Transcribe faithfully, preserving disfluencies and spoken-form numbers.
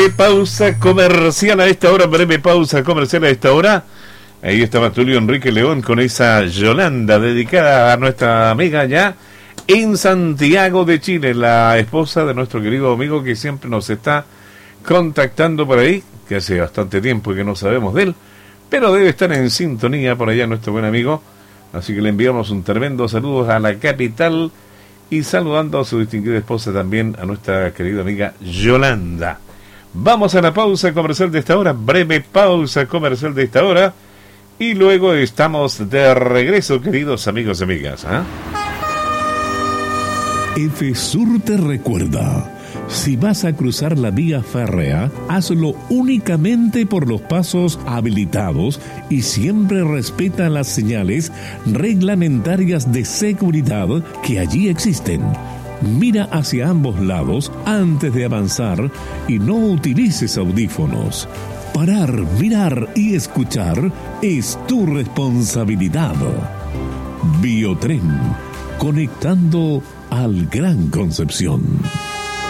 Pausa comercial a esta hora, breve pausa comercial a esta hora. Ahí estaba Tulio Enrique León con esa Yolanda dedicada a nuestra amiga ya en Santiago de Chile, la esposa de nuestro querido amigo que siempre nos está contactando por ahí, que hace bastante tiempo que no sabemos de él, pero debe estar en sintonía por allá nuestro buen amigo. Así que le enviamos un tremendo saludo a la capital y saludando a su distinguida esposa también, a nuestra querida amiga Yolanda. Vamos a la pausa comercial de esta hora, breve pausa comercial de esta hora, y luego estamos de regreso, queridos amigos y amigas. ¿eh? Efesur te recuerda, si vas a cruzar la vía férrea, hazlo únicamente por los pasos habilitados y siempre respeta las señales reglamentarias de seguridad que allí existen. Mira hacia ambos lados antes de avanzar y no utilices audífonos. Parar, mirar y escuchar es tu responsabilidad. Biotren, conectando al Gran Concepción.